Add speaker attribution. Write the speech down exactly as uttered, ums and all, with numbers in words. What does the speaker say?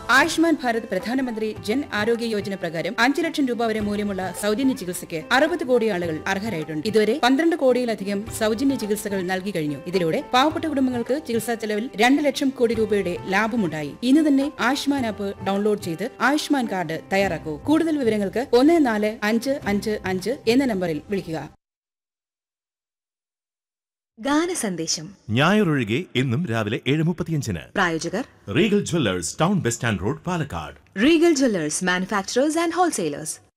Speaker 1: ആയുഷ്മാൻ ഭാരത് പ്രധാനമന്ത്രി ജൻ ആരോഗ്യ യോജന പ്രകാരം അഞ്ചു ലക്ഷം രൂപ വരെ മൂല്യമുള്ള സൗജന്യ ചികിത്സയ്ക്ക് അറുപത് കോടി ആളുകൾ അർഹരായിട്ടുണ്ട്. ഇതുവരെ പന്ത്രണ്ട് കോടിയിലധികം സൗജന്യ ചികിത്സകൾ നൽകി കഴിഞ്ഞു. ഇതിലൂടെ പാവപ്പെട്ട കുടുംബങ്ങൾക്ക് ചികിത്സാ ചെലവിൽ രണ്ട് ലക്ഷം കോടി രൂപയുടെ ലാഭമുണ്ടായി. ഇന്ന് തന്നെ ആയുഷ്മാൻ ആപ്പ് ഡൗൺലോഡ് ചെയ്ത് ആയുഷ്മാൻ കാർഡ് തയ്യാറാക്കൂ. കൂടുതൽ വിവരങ്ങൾക്ക് ഒന്ന് നാല് അഞ്ച് അഞ്ച് അഞ്ച് എന്ന നമ്പറിൽ വിളിക്കുക.
Speaker 2: ഗാന സന്ദേശം
Speaker 3: ഞായറൊഴികെ എന്നും രാവിലെ ഏഴ് മുപ്പത്തിയഞ്ചിന്.
Speaker 2: പ്രായോജകർ
Speaker 3: Regal Jewellers, town bus stand road, Palakkad.
Speaker 2: Regal Jewellers, manufacturers and wholesalers.